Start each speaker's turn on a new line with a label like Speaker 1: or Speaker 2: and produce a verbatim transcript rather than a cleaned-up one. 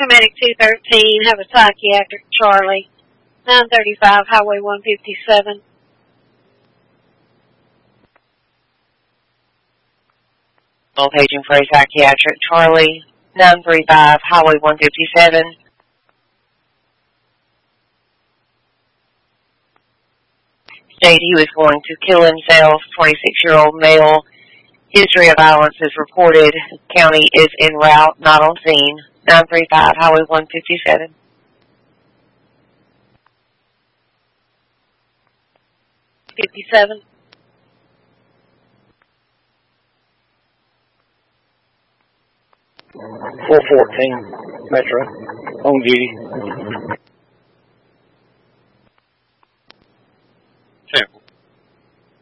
Speaker 1: Paramedic two thirteen, have a psychiatric Charlie, nine thirty-five Highway one fifty-seven.
Speaker 2: All paging for a psychiatric Charlie, nine thirty-five Highway one fifty-seven. State he was going to kill himself, twenty-six-year-old male. History of violence is reported. County is en route, not on scene. nine thirty-five Highway one fifty-seven.
Speaker 1: fifty-seven.
Speaker 3: four fourteen Metro, on duty.